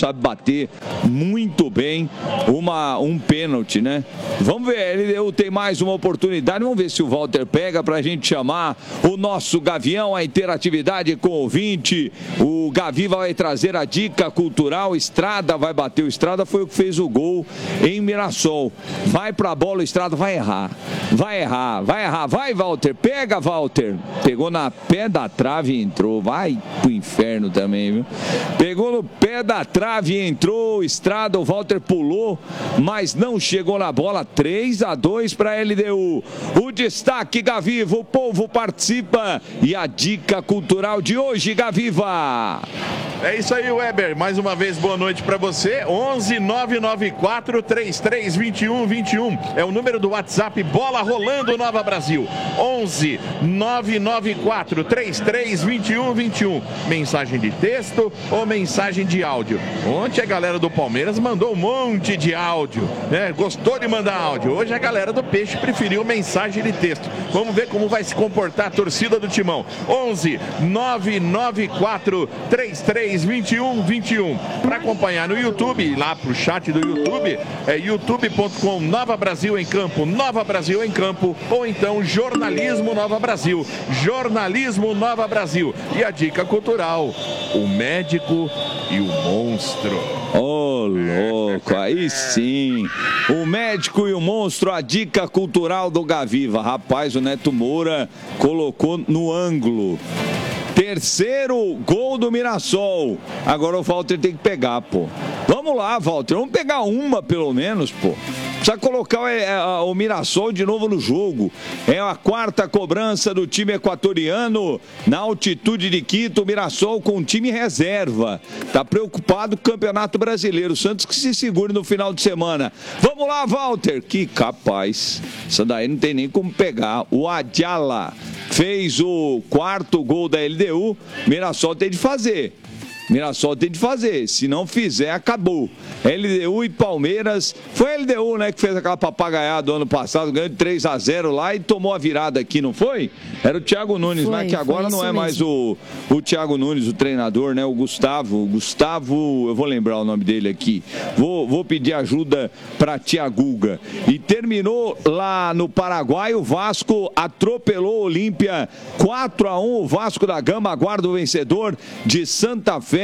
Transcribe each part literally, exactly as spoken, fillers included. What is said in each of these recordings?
sabe bater muito bem uma, um pênalti, né? Vamos ver, a L D U tem mais uma oportunidade. Vamos ver se o Walter pega pra gente chamar o nosso Gavião, a interatividade com o ouvinte. O Gaviva vai trazer a dica cultural. Estrada vai bater. O Estrada foi o que fez o gol em Mirassol. Vai pra bola, o Estrada vai errar. Vai errar, vai errar. Vai, Walter. Pega, Walter. Pegou na pé da trave e entrou. Vai pro inferno também, viu? Pegou no pé da trave e entrou. Estrada, o Walter pulou, mas não chegou na bola. três a dois para a L D U. O destaque, Gaviva. O povo participa. E a dica cultural de hoje, Gaviva. É isso aí, Weber. Mais uma vez, boa noite para você. onze nove nove quatro, três três dois um dois um é o número do WhatsApp Bola Rolando Nova Brasil. onze nove nove quatro, três três dois um dois um. Mensagem de texto ou mensagem de áudio? Ontem a galera do Palmeiras mandou um monte de áudio, né? Gostou de mandar áudio. Hoje a galera do Peixe preferiu mensagem de texto. Vamos ver como vai se comportar a torcida do Timão. onze nove nove quatro, três três dois um dois um. Para acompanhar no YouTube, lá pro chat do YouTube, é youtube ponto com Nova Brasil em Campo, Nova Brasil em Campo, ou então Jornalismo Nova Brasil, Jornalismo Nova Brasil. E a dica cultural, o médico e o monstro. Ô, oh, louco, aí sim. O médico e o monstro, a dica cultural do Gaviva. Rapaz, o Neto Moura colocou no ângulo. Terceiro gol do Mirassol. Agora o Walter tem que pegar, pô. Vamos lá, Walter. Vamos pegar uma, pelo menos, pô. Precisa colocar o, o Mirassol de novo no jogo. É a quarta cobrança do time equatoriano na altitude de Quito. O Mirassol com um time reserva. Tá preocupado com o Campeonato Brasileiro. O Santos que se segure no final de semana. Vamos lá, Walter. Que capaz. Isso daí não tem nem como pegar. O Adjala fez o quarto gol da L D U. Mirassol tem de fazer. Mirassol tem de fazer, se não fizer, acabou. L D U e Palmeiras, foi a L D U, né, que fez aquela papagaiada do ano passado, ganhou de três a zero lá e tomou a virada aqui, não foi? Era o Thiago Nunes, foi, mas que agora não é mesmo. mais o, o Thiago Nunes, o treinador, né, o Gustavo, Gustavo, eu vou lembrar o nome dele aqui, vou, vou pedir ajuda para Thiaguga. E terminou lá no Paraguai, o Vasco atropelou o Olímpia quatro a um, o Vasco da Gama aguarda o vencedor de Santa Fé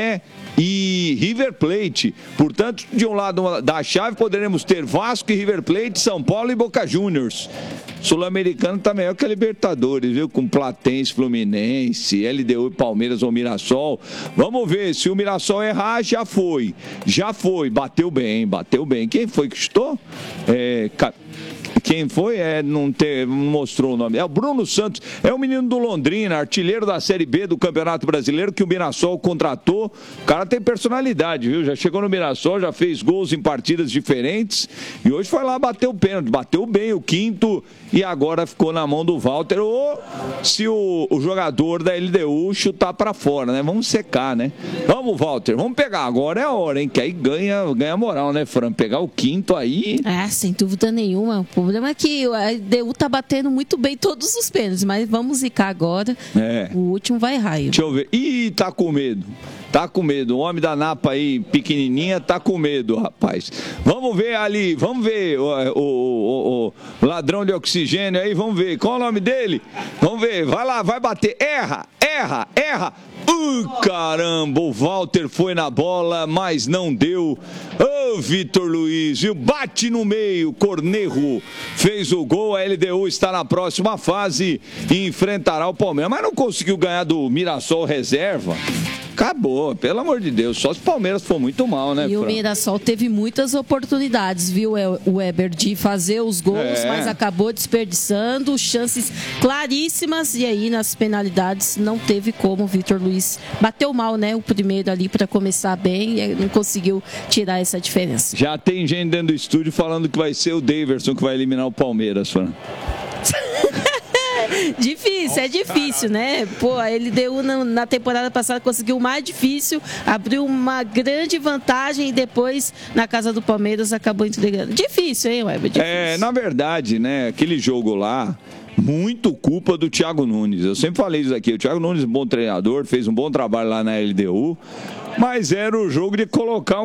e River Plate. Portanto, de um lado da chave poderemos ter Vasco e River Plate, São Paulo e Boca Juniors. Sul-Americano tá melhor que a Libertadores, viu? Com Platense, Fluminense, L D U e Palmeiras ou Mirassol. Vamos ver, se o Mirassol errar, já foi. Já foi, bateu bem, bateu bem. Quem foi que chutou? É... Quem foi? É, não, te, não mostrou o nome. É o Bruno Santos. É o menino do Londrina, artilheiro da Série B do Campeonato Brasileiro, que o Mirassol contratou. O cara tem personalidade, viu? Já chegou no Mirassol, já fez gols em partidas diferentes. E hoje foi lá bater o pênalti. Bateu bem o quinto e agora ficou na mão do Walter. Ou se o, o jogador da L D U chutar pra fora, né? Vamos secar, né? Vamos, Walter. Vamos pegar. Agora é a hora, hein? Que aí ganha, ganha moral, né, Fran? Pegar o quinto aí... É, sem dúvida nenhuma. O problema é que a L D U tá batendo muito bem todos os pênaltis, mas vamos zicar agora. É. O último vai raio. Deixa eu ver. Ih, tá com medo. Tá com medo. O homem da Napa aí, pequenininha, tá com medo, rapaz. Vamos ver ali, vamos ver o, o, o, o ladrão de oxigênio aí, vamos ver. Qual é o nome dele? Vamos ver. Vai lá, vai bater. Erra, erra, erra. Uh, caramba, o Walter foi na bola, mas não deu. Ô, oh, Vitor Luiz, viu? Bate no meio, Cornejo fez o gol, a L D U está na próxima fase e enfrentará o Palmeiras, mas não conseguiu ganhar do Mirassol reserva. Acabou, pelo amor de Deus. Só se o Palmeiras for muito mal, né, E Fran? o Mirassol teve muitas oportunidades, viu, o Weber, de fazer os gols, é. mas acabou desperdiçando chances claríssimas. E aí, nas penalidades, não teve como. O Vitor Luiz bateu mal, né? O primeiro ali para começar bem e não conseguiu tirar essa diferença. Já tem gente dentro do estúdio falando que vai ser o Daverson que vai eliminar o Palmeiras, Fran. Difícil, é difícil, né? Pô, a L D U na, na temporada passada conseguiu o mais difícil, abriu uma grande vantagem e depois, na casa do Palmeiras, acabou entregando. Difícil, hein, Weber? Difícil. É, na verdade, né, aquele jogo lá, muito culpa do Thiago Nunes. Eu sempre falei isso aqui. O Thiago Nunes é um bom treinador, fez um bom trabalho lá na L D U, mas era o jogo de colocar um